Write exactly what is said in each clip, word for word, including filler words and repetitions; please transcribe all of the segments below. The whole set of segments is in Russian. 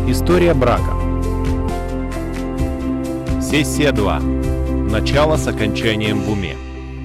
История брака. Сессия два. Начало с окончанием в уме.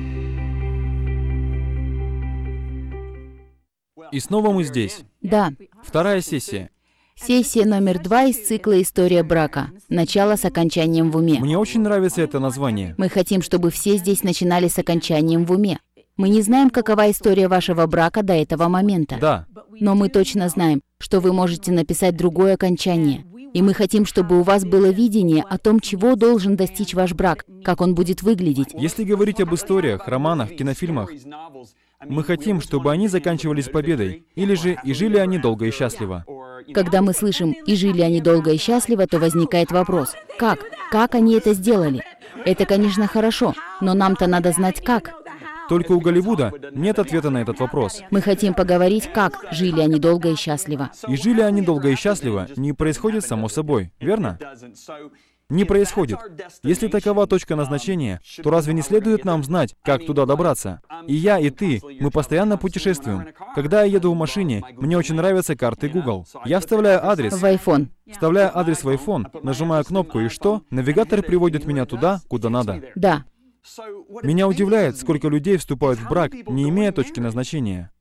И снова мы здесь. Да, Вторая сессия. сессия номер два из цикла «История брака. Начало с окончанием в уме». Мне очень нравится это название. Мы хотим, чтобы все здесь начинали с окончанием в уме. Мы не знаем, какова история вашего брака до этого момента. Да. Но мы точно знаем, что вы можете написать другое окончание. И мы хотим, чтобы у вас было видение о том, чего должен достичь ваш брак, как он будет выглядеть. Если говорить об историях, романах, кинофильмах, мы хотим, чтобы они заканчивались победой, или же и жили они долго и счастливо. Когда мы слышим «и жили они долго и счастливо», то возникает вопрос, как? Как они это сделали? Это, конечно, хорошо, но нам-то надо знать, как. Только у Голливуда нет ответа на этот вопрос. Мы хотим поговорить, как жили они долго и счастливо. И жили они долго и счастливо не происходит само собой, верно? Не происходит. Если такова точка назначения, то разве не следует нам знать, как туда добраться? И я, и ты, мы постоянно путешествуем. Когда я еду в машине, мне очень нравятся карты Google. Я вставляю адрес, В iPhone. вставляю адрес в iPhone, нажимаю кнопку, и что? Навигатор приводит меня туда, куда надо. Да. Меня удивляет, сколько людей вступают в брак, не имея точки назначения.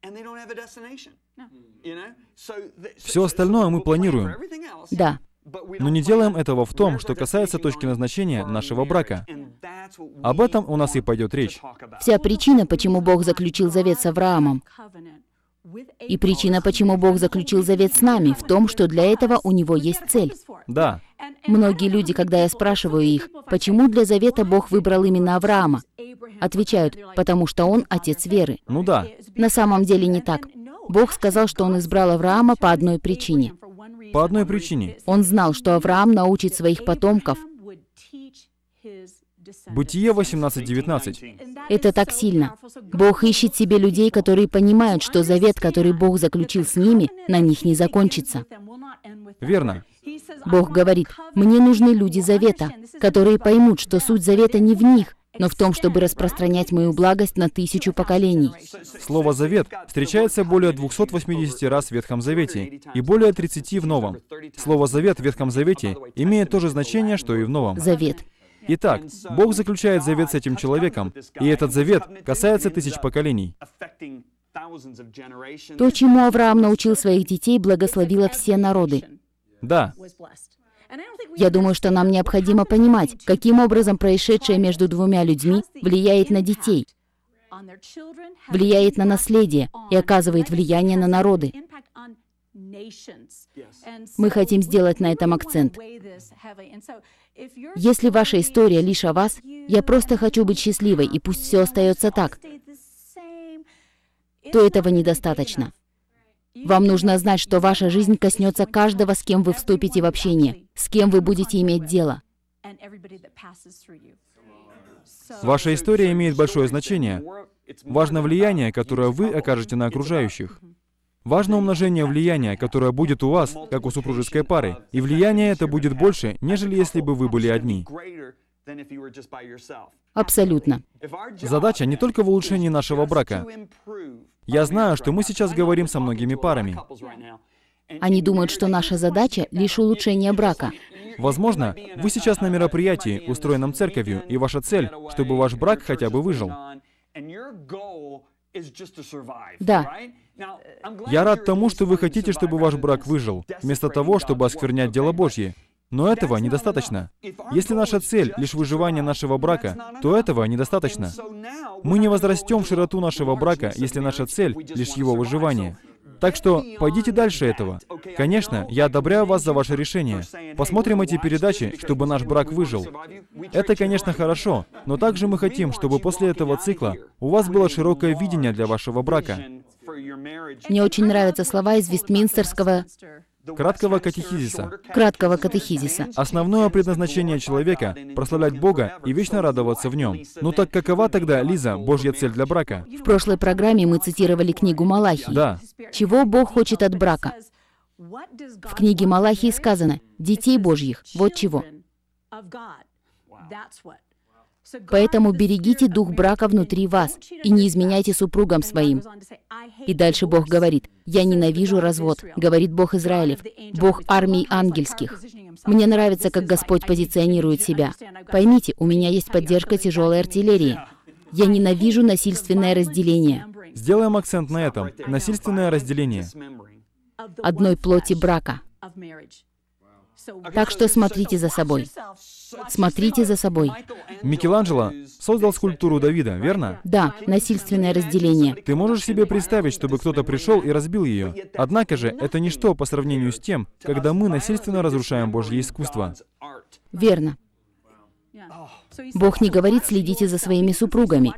Все остальное мы планируем. Да. Но не делаем этого в том, что касается точки назначения нашего брака. Об этом у нас и пойдет речь. Вся причина, почему Бог заключил завет с Авраамом, и причина, почему Бог заключил завет с нами, в том, что для этого у Него есть цель. Да. Многие люди, когда я спрашиваю их, почему для завета Бог выбрал именно Авраама, отвечают, потому что он отец веры. Ну да. На самом деле не так. Бог сказал, что Он избрал Авраама по одной причине. По одной причине. Он знал, что Авраам научит своих потомков. Бытие восемнадцать девятнадцать. Это так сильно. Бог ищет себе людей, которые понимают, что завет, который Бог заключил с ними, на них не закончится. Верно. Бог говорит, «Мне нужны люди завета, которые поймут, что суть завета не в них, но в том, чтобы распространять мою благость на тысячу поколений». Слово «завет» встречается более двухсот восьмидесяти раз в Ветхом Завете и более тридцати в Новом. Слово «завет» в Ветхом Завете имеет то же значение, что и в Новом. Завет. Итак, Бог заключает завет с этим человеком, и этот завет касается тысяч поколений. То, чему Авраам научил своих детей, благословило все народы. Да. Я думаю, что нам необходимо понимать, каким образом происшедшее между двумя людьми влияет на детей, влияет на наследие и оказывает влияние на народы. Мы хотим сделать на этом акцент. Если ваша история лишь о вас, я просто хочу быть счастливой, и пусть все остается так, то этого недостаточно. Вам нужно знать, что ваша жизнь коснется каждого, с кем вы вступите в общение, с кем вы будете иметь дело. Ваша история имеет большое значение. Важно влияние, которое вы окажете на окружающих. Важно умножение влияния, которое будет у вас, как у супружеской пары. И влияние это будет больше, нежели если бы вы были одни. Абсолютно. Задача не только в улучшении нашего брака. Я знаю, что мы сейчас говорим со многими парами. Они думают, что наша задача — лишь улучшение брака. Возможно, вы сейчас на мероприятии, устроенном церковью, и ваша цель, чтобы ваш брак хотя бы выжил. Да. Я рад тому, что вы хотите, чтобы ваш брак выжил, вместо того, чтобы осквернять дело Божье. Но этого недостаточно. Если наша цель — лишь выживание нашего брака, то этого недостаточно. Мы не возрастем в широту нашего брака, если наша цель — лишь его выживание. Так что пойдите дальше этого. Конечно, я одобряю вас за ваше решение. Посмотрим эти передачи, чтобы наш брак выжил. Это, конечно, хорошо, но также мы хотим, чтобы после этого цикла у вас было широкое видение для вашего брака. Мне очень нравятся слова из Вестминстерского Краткого катехизиса. краткого катехизиса. Основное предназначение человека — прославлять Бога и вечно радоваться в Нем. Ну так какова тогда, Лиза, Божья цель для брака? В прошлой программе мы цитировали книгу Малахии. Да. Чего Бог хочет от брака? В книге Малахии сказано «детей Божьих». Вот чего. Поэтому берегите дух брака внутри вас и не изменяйте супругам своим. И дальше Бог говорит: «Я ненавижу развод», говорит Бог Израилев, Бог армий ангельских. Мне нравится, как Господь позиционирует себя. Поймите, у меня есть поддержка тяжелой артиллерии. Я ненавижу насильственное разделение. Сделаем акцент на этом. Насильственное разделение. Одной плоти брака. Так что смотрите за собой. Смотрите за собой. Микеланджело создал скульптуру Давида, верно? Да, насильственное разделение. Ты можешь себе представить, чтобы кто-то пришел и разбил ее? Однако же, это ничто по сравнению с тем, когда мы насильственно разрушаем Божье искусство. Верно. Бог не говорит: следите за своими супругами.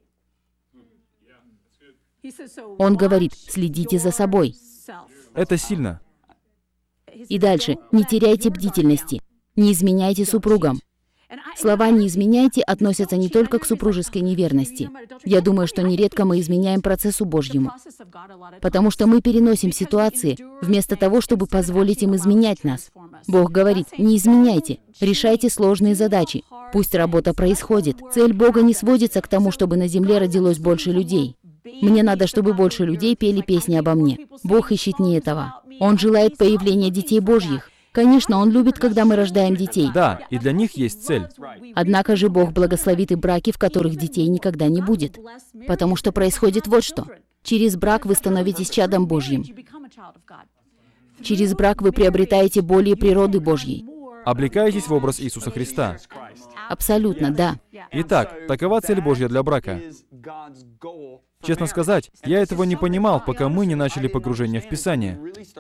Он говорит: следите за собой. Это сильно. И дальше: не теряйте бдительности, не изменяйте супругам. Слова «не изменяйте» относятся не только к супружеской неверности. Я думаю, что нередко мы изменяем процессу Божьему, потому что мы переносим ситуации, вместо того, чтобы позволить им изменять нас. Бог говорит: не изменяйте, решайте сложные задачи, пусть работа происходит. Цель Бога не сводится к тому, чтобы на земле родилось больше людей. Мне надо, чтобы больше людей пели песни обо мне. Бог ищет не этого. Он желает появления детей Божьих. Конечно, Он любит, когда мы рождаем детей. Да, и для них есть цель. Однако же Бог благословит и браки, в которых детей никогда не будет. Потому что происходит вот что. Через брак вы становитесь чадом Божьим. Через брак вы приобретаете более природы Божьей. Облекаетесь в образ Иисуса Христа. Абсолютно, да. Итак, такова цель Божья для брака. Честно сказать, я этого не понимал, пока мы не начали погружение в Писание.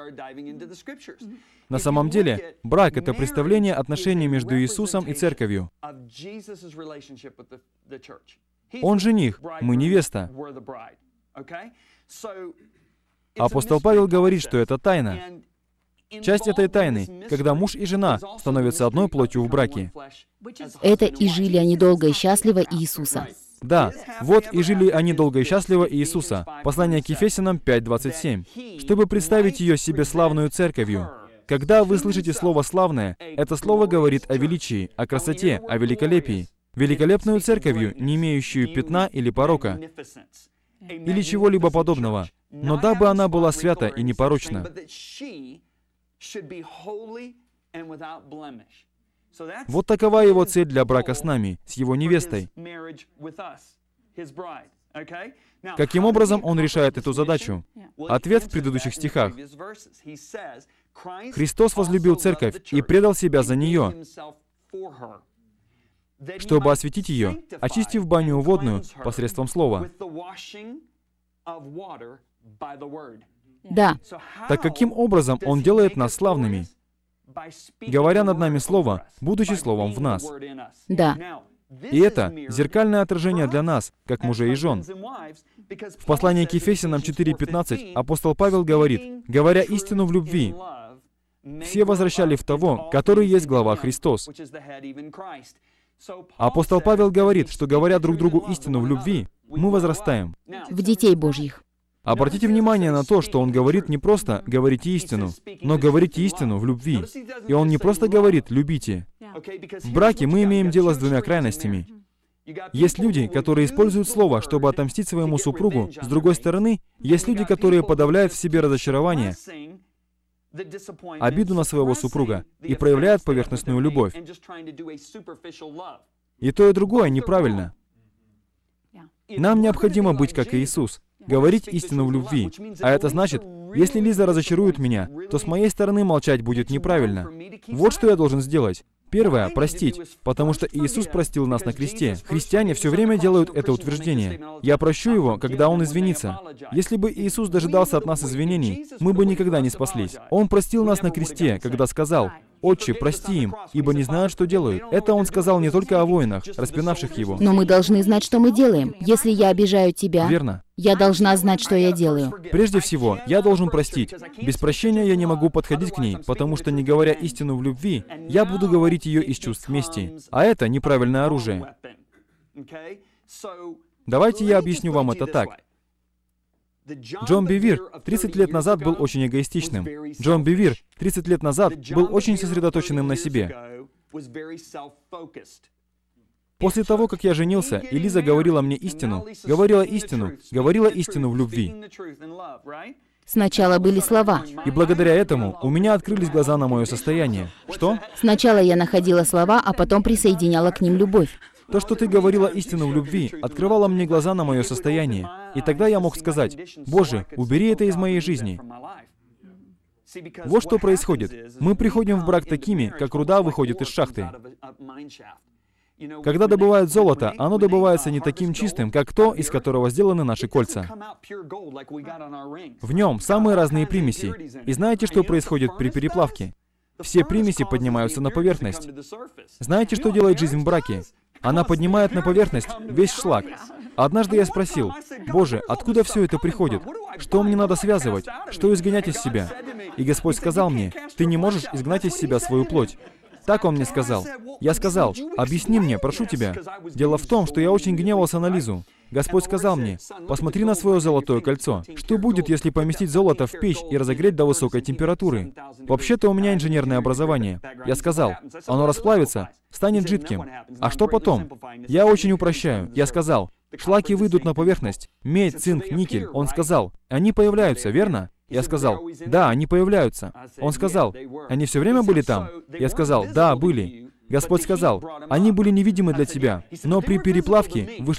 На самом деле, брак — это представление отношений между Иисусом и Церковью. Он жених, мы невеста. Апостол Павел говорит, что это тайна. Часть этой тайны, когда муж и жена становятся одной плотью в браке. Это «и жили они долго и счастливо Иисуса». Да, вот «и жили они долго и счастливо Иисуса». Послание к Ефесянам пять двадцать семь. Чтобы представить ее себе славную церковью. Когда вы слышите слово «славное», это слово говорит о величии, о красоте, о великолепии. Великолепную церковью, не имеющую пятна или порока, или чего-либо подобного. Но дабы она была свята и непорочна. Вот такова его цель для брака с нами, с его невестой. Каким образом он решает эту задачу? Ответ в предыдущих стихах. Христос возлюбил церковь и предал себя за нее, чтобы осветить ее, очистив баню водную посредством слова. Да. Так каким образом он делает нас славными? Говоря над нами слово, будучи словом в нас. Да. И это зеркальное отражение для нас, как мужей и жен. В послании к Ефесянам четыре пятнадцать апостол Павел говорит: «Говоря истину в любви, все возвращали в того, который есть глава Христос». Апостол Павел говорит, что говоря друг другу истину в любви, мы возрастаем. В детей Божьих. Обратите внимание на то, что он говорит не просто «говорите истину», но «говорите истину в любви». И он не просто говорит «любите». В браке мы имеем дело с двумя крайностями. Есть люди, которые используют слово, чтобы отомстить своему супругу. С другой стороны, есть люди, которые подавляют в себе разочарование, обиду на своего супруга и проявляют поверхностную любовь. И то, и другое неправильно. Нам необходимо быть как Иисус, говорить истину в любви. А это значит, если Лиза разочарует меня, то с моей стороны молчать будет неправильно. Вот что я должен сделать. Первое — простить, потому что Иисус простил нас на кресте. Христиане все время делают это утверждение. Я прощу его, когда он извинится. Если бы Иисус дожидался от нас извинений, мы бы никогда не спаслись. Он простил нас на кресте, когда сказал: «Отче, прости им, ибо не знают, что делают». Это он сказал не только о воинах, распинавших его. Но мы должны знать, что мы делаем. Если я обижаю тебя, Верно. я должна знать, что я делаю. Прежде всего, я должен простить. Без прощения я не могу подходить к ней, потому что, не говоря истину в любви, я буду говорить ее из чувств мести. А это неправильное оружие. Давайте я объясню вам это так. Джон Бевир тридцать лет назад был очень эгоистичным. Джон Бевир тридцать лет назад был очень сосредоточенным на себе. После того, как я женился, и Лиза говорила мне истину, говорила истину, говорила истину в любви. Сначала были слова. И благодаря этому у меня открылись глаза на мое состояние. Что? Сначала я находила слова, а потом присоединяла к ним любовь. То, что ты говорила истину в любви, открывало мне глаза на мое состояние. И тогда я мог сказать: «Боже, убери это из моей жизни». Вот что происходит. Мы приходим в брак такими, как руда выходит из шахты. Когда добывают золото, оно добывается не таким чистым, как то, из которого сделаны наши кольца. В нем самые разные примеси. И знаете, что происходит при переплавке? Все примеси поднимаются на поверхность. Знаете, что делает жизнь в браке? Она поднимает на поверхность весь шлак. Однажды я спросил: «Боже, откуда все это приходит? Что мне надо связывать? Что изгонять из себя?» И Господь сказал мне: «Ты не можешь изгнать из себя свою плоть». Так Он мне сказал. Я сказал: «Объясни мне, прошу тебя». Дело в том, что я очень гневался на Лизу. Господь сказал мне: «Посмотри на свое золотое кольцо. Что будет, если поместить золото в печь и разогреть до высокой температуры? Вообще-то у меня инженерное образование». Я сказал: «Оно расплавится, станет жидким. А что потом?» Я очень упрощаю. Я сказал: «Шлаки выйдут на поверхность. Медь, цинк, никель». Он сказал: «Они появляются, верно?» Я сказал: «Да, они появляются». Он сказал: «Они все время были там?» Я сказал: «Да, были». Господь сказал: «Они были невидимы для тебя, но при переплавке вышли